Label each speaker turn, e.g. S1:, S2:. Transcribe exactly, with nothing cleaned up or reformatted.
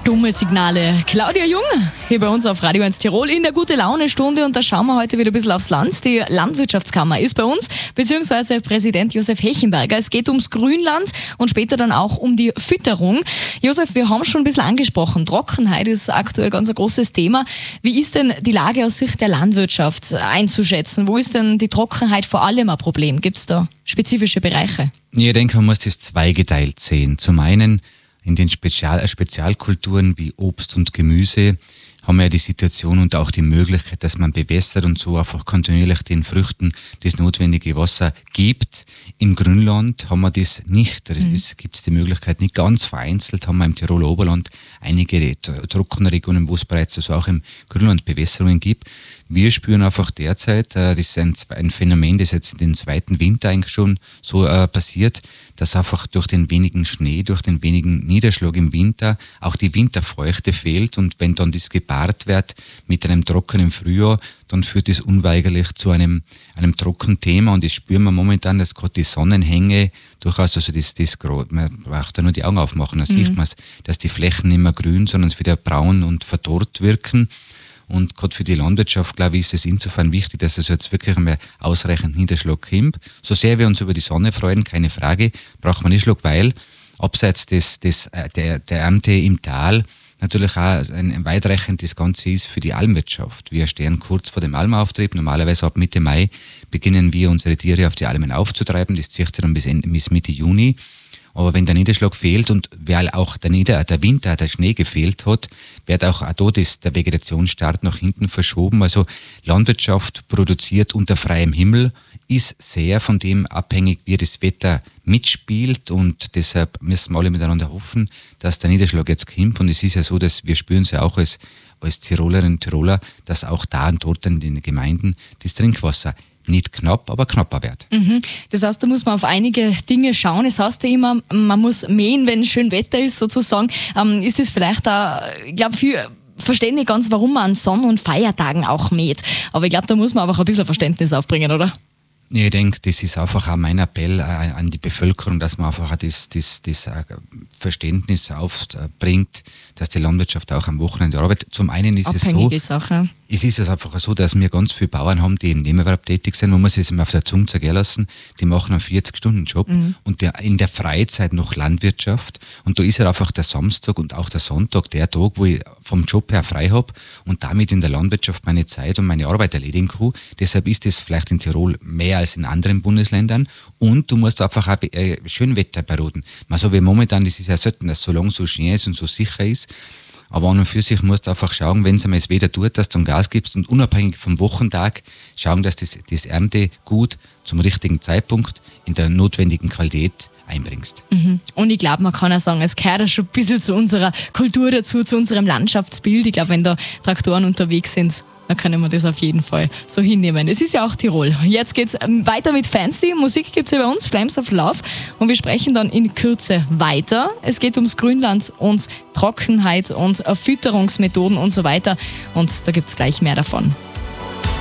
S1: Stumme Signale. Claudia Jung hier bei uns auf Radio eins Tirol in der Gute-Laune-Stunde und da schauen wir heute wieder ein bisschen aufs Land. Die Landwirtschaftskammer ist bei uns, beziehungsweise Präsident Josef Hechenberger. Es geht ums Grünland und später dann auch um die Fütterung. Josef, wir haben schon ein bisschen angesprochen. Trockenheit ist aktuell ganz ein großes Thema. Wie ist denn die Lage aus Sicht der Landwirtschaft einzuschätzen? Wo ist denn die Trockenheit vor allem ein Problem? Gibt es da spezifische Bereiche?
S2: Ich denke, man muss das zweigeteilt sehen. Zum einen in den Spezial- Spezialkulturen wie Obst und Gemüse haben wir ja die Situation und auch die Möglichkeit, dass man bewässert und so einfach kontinuierlich den Früchten das notwendige Wasser gibt. Im Grünland haben wir das nicht. Es mhm. gibt die Möglichkeit nicht ganz vereinzelt, haben wir im Tiroler Oberland einige Trockenregionen, wo es bereits also auch im Grünland Bewässerungen gibt. Wir spüren einfach derzeit, das ist ein, ein Phänomen, das jetzt in den zweiten Winter eigentlich schon so äh, passiert, dass einfach durch den wenigen Schnee, durch den wenigen Niederschlag im Winter auch die Winterfeuchte fehlt und wenn dann das gepaart wird mit einem trockenen Frühjahr, dann führt das unweigerlich zu einem, einem trockenen Thema und das spüren wir momentan, dass gerade die Sonnenhänge durchaus, also das, das man braucht da nur die Augen aufmachen, dann mhm. sieht man, dass die Flächen nicht mehr grün, sondern es wieder braun und verdorrt wirken. Und gerade für die Landwirtschaft, glaube ich, ist es insofern wichtig, dass es jetzt wirklich einmal ausreichend Niederschlag kommt. So sehr wir uns über die Sonne freuen, keine Frage, braucht man Niederschlag, weil abseits des, des, der, der Ernte im Tal natürlich auch ein weitreichendes Ganze ist für die Almwirtschaft. Wir stehen kurz vor dem Almauftrieb. Normalerweise ab Mitte Mai beginnen wir unsere Tiere auf die Almen aufzutreiben. Das zieht sich dann bis, Ende, bis Mitte Juni. Aber wenn der Niederschlag fehlt und weil auch der, Nieder-, der Winter, der Schnee gefehlt hat, wird auch dort ist der Vegetationsstart nach hinten verschoben. Also Landwirtschaft produziert unter freiem Himmel, ist sehr von dem abhängig, wie das Wetter mitspielt und deshalb müssen wir alle miteinander hoffen, dass der Niederschlag jetzt kommt. Und es ist ja so, dass wir spüren es ja auch als, als Tirolerinnen und Tiroler, dass auch da und dort in den Gemeinden das Trinkwasser nicht knapp, aber knapper wird.
S1: Mhm. Das heißt, da muss man auf einige Dinge schauen. Es heißt ja immer, man muss mähen, wenn schön Wetter ist, sozusagen. Ähm, ist das vielleicht auch, ich glaube, für verstehen nicht ganz, warum man an Sonn- und Feiertagen auch mäht. Aber ich glaube, da muss man einfach ein bisschen Verständnis aufbringen, oder?
S2: Ich denke, das ist einfach auch mein Appell an die Bevölkerung, dass man einfach das, das, das Verständnis aufbringt, dass die Landwirtschaft auch am Wochenende arbeitet. Zum einen ist
S1: Abhängige
S2: es so,
S1: Sache.
S2: Es ist es einfach so, dass wir ganz viele Bauern haben, die im Nebenerwerb tätig sind, wo man sich auf der Zunge zergehen lassen, die machen einen vierzig-Stunden-Job mhm. und der, in der Freizeit noch Landwirtschaft. Und da ist ja einfach der Samstag und auch der Sonntag der Tag, wo ich vom Job her frei habe und damit in der Landwirtschaft meine Zeit und meine Arbeit erledigen kann. Deshalb ist es vielleicht in Tirol mehr als in anderen Bundesländern. Und du musst einfach auch äh, Schönwetter beroden. Man so wie momentan, das ist ja selten, dass so lange so schön ist und so sicher ist. Aber an und für sich musst du einfach schauen, wenn es einmal das Wetter tut, dass du dann Gas gibst und unabhängig vom Wochentag schauen, dass das, das Ernte gut zum richtigen Zeitpunkt in der notwendigen Qualität einbringst.
S1: Mhm. Und ich glaube, man kann auch sagen, es gehört ja schon ein bisschen zu unserer Kultur dazu, zu unserem Landschaftsbild. Ich glaube, wenn da Traktoren unterwegs sind, dann können wir das auf jeden Fall so hinnehmen. Es ist ja auch Tirol. Jetzt geht's weiter mit Fancy. Musik gibt's ja bei uns, Flames of Love. Und wir sprechen dann in Kürze weiter. Es geht ums Grünland und Trockenheit und Fütterungsmethoden und so weiter. Und da gibt's gleich mehr davon.